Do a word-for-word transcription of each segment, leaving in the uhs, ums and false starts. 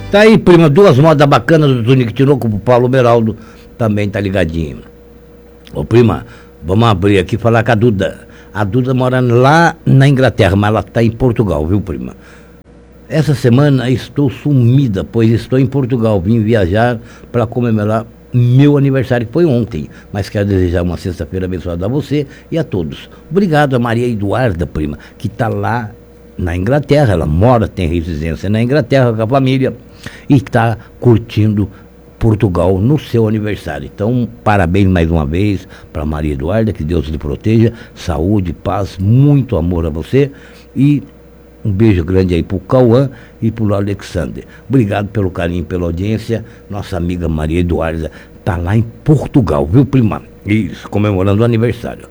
Tá aí, prima, duas modas bacanas do Tunico Tinoco pro Paulo Beraldo, também tá ligadinho. Ô prima, vamos abrir aqui e falar com a Duda. A Duda mora lá na Inglaterra, mas ela tá em Portugal, viu, prima? Essa semana estou sumida, pois estou em Portugal. Vim viajar para comemorar meu aniversário, que foi ontem. Mas quero desejar uma sexta-feira abençoada a você e a todos. Obrigado a Maria Eduarda, prima, que está lá na Inglaterra. Ela mora, tem residência na Inglaterra com a família e está curtindo Portugal no seu aniversário. Então, parabéns mais uma vez para Maria Eduarda, que Deus lhe proteja, saúde, paz, muito amor a você e um beijo grande aí pro Cauã e pro Alexander. Obrigado pelo carinho, pela audiência. Nossa amiga Maria Eduarda tá lá em Portugal, viu, prima? Isso, comemorando o aniversário.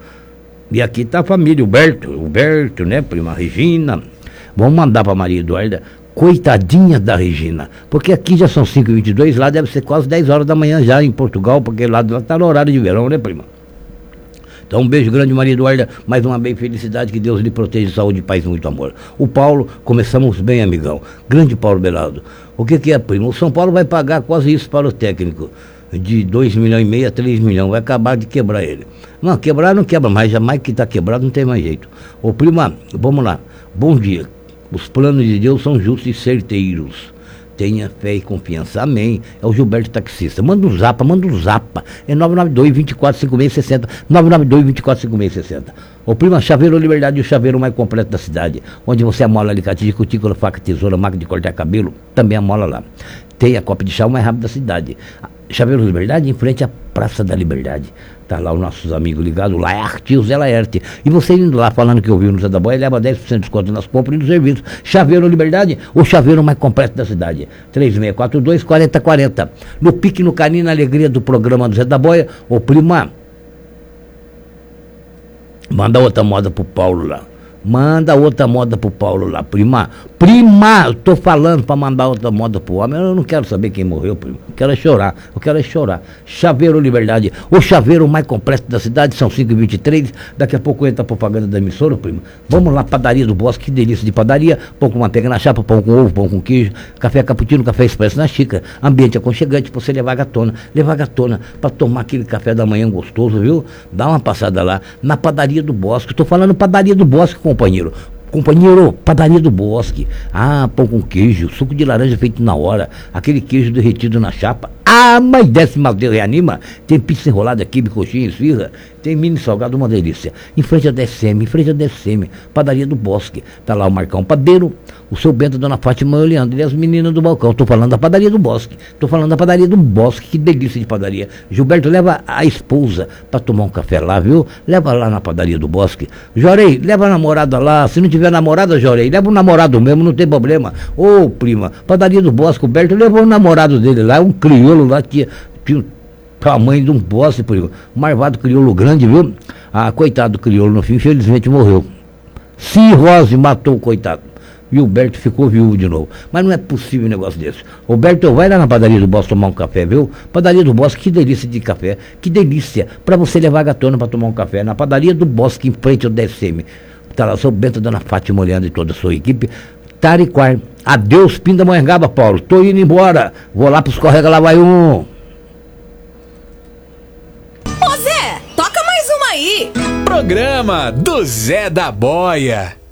E aqui tá a família, o Berto, o Berto, né, prima? Regina. Vamos mandar pra Maria Eduarda, coitadinha da Regina, porque aqui já são cinco e vinte e dois, lá deve ser quase dez horas da manhã já em Portugal, porque lá, lá tá no horário de verão, né, prima? Então um beijo grande, Maria Eduarda, mais uma bem felicidade, que Deus lhe proteja, saúde, paz e muito amor. O Paulo, começamos bem, amigão. Grande Paulo Beraldo. O que que é, primo? O São Paulo vai pagar quase isso para o técnico, de dois milhões e meio a três milhões, vai acabar de quebrar ele. Não, quebrar não quebra, mas jamais que está quebrado não tem mais jeito. Ô prima, vamos lá, bom dia. Os planos de Deus são justos e certeiros. Tenha fé e confiança, amém. É o Gilberto Taxista. Manda um zapa, manda um zapa. É nove nove dois, vinte e quatro, cinquenta e seis sessenta. nove nove dois, vinte e quatro, cinquenta e seis sessenta. Ô prima, Chaveiro Liberdade, o chaveiro mais completo da cidade. Onde você amola alicate de cutícula, faca, tesoura, máquina de cortar cabelo, também amola lá. Tem a copa de chá mais rápido da cidade. Chaveiro Liberdade, em frente à Praça da Liberdade. Tá lá os nossos amigos ligados, Laerte e o Zé Laerte. E você indo lá falando que ouviu no Zé da Boia, leva dez por cento de desconto nas compras e nos serviços. Chaveiro Liberdade, o chaveiro mais completo da cidade. três seis quatro dois, quatro zero quatro zero. No pique, no carinho, na alegria do programa do Zé da Boia. Ô prima, manda outra moda pro Paulo lá. Manda outra moda pro Paulo lá, prima. Prima, eu tô falando pra mandar outra moda pro homem. Eu não quero saber quem morreu, prima. Eu quero é chorar, eu quero é chorar. Chaveiro Liberdade, o chaveiro mais completo da cidade, são cinco e vinte e três. Daqui a pouco entra a propaganda da emissora, prima. Vamos lá, Padaria do Bosque, que delícia de padaria. Pão com manteiga na chapa, pão com ovo, pão com queijo, café cappuccino, café expresso na xícara. Ambiente aconchegante pra você levar a gatona. Levar a gatona pra tomar aquele café da manhã gostoso, viu? Dá uma passada lá, na Padaria do Bosque. Tô falando Padaria do Bosque, companheiro. Companheiro, Padaria do Bosque. Ah, pão com queijo, suco de laranja feito na hora, aquele queijo derretido na chapa. Ah, mas desce, Madeira reanima. Tem pizza enrolada aqui, coxinha, esfirra. Tem mini salgado, uma delícia. Em frente a D S M, em frente a D S M, Padaria do Bosque. Tá lá o Marcão Padeiro, o seu Bento, a Dona Fátima e o Leandro e as meninas do balcão. Tô falando da Padaria do Bosque. Tô falando da Padaria do Bosque, que delícia de padaria. Gilberto, leva a esposa pra tomar um café lá, viu? Leva lá na Padaria do Bosque. Jorei, leva a namorada lá. Se não tiver namorada, Jorei, leva o namorado mesmo, não tem problema. Ô, prima, Padaria do Bosque, o Berto levou o namorado dele lá, um crioulo lá que tinha o tamanho de um poste, prima. Um marvado crioulo grande, viu? Ah, coitado do crioulo, no fim, infelizmente morreu. Cirrose matou o coitado. E o Berto ficou viúvo de novo. Mas não é possível um negócio desse. O Berto, vai lá na Padaria do Bosque tomar um café, viu? Padaria do Bosque, que delícia de café. Que delícia pra você levar a gatona pra tomar um café. Na Padaria do Bosque, em frente ao D S M. Tá lá, seu Bento, Dona Fátima, Leandro e toda a sua equipe. Tariquar. Adeus, Pindamonhangaba, Paulo. Tô indo embora. Vou lá pros Correga, lá vai um. Ô Zé, toca mais uma aí. Programa do Zé da Boia.